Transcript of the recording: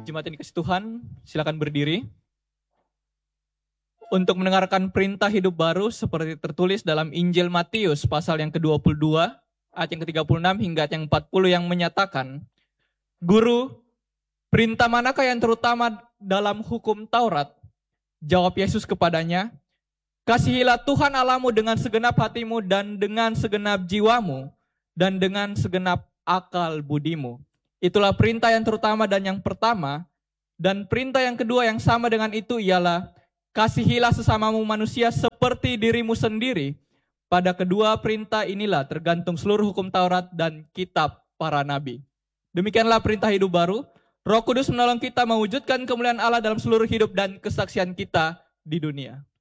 Jemaat yang dikasih Tuhan, silakan berdiri untuk mendengarkan perintah hidup baru seperti tertulis dalam Injil Matius pasal yang ke-22, ayat yang ke-36 hingga ayat yang 40 yang menyatakan, Guru, perintah manakah yang terutama dalam hukum Taurat? Jawab Yesus kepadanya, kasihilah Tuhan Allahmu dengan segenap hatimu dan dengan segenap jiwamu dan dengan segenap akal budimu. Itulah perintah yang terutama dan yang pertama. Dan perintah yang kedua yang sama dengan itu ialah, kasihilah sesamamu manusia seperti dirimu sendiri. Pada kedua perintah inilah tergantung seluruh hukum Taurat dan kitab para nabi. Demikianlah perintah hidup baru. Roh Kudus menolong kita mewujudkan kemuliaan Allah dalam seluruh hidup dan kesaksian kita di dunia.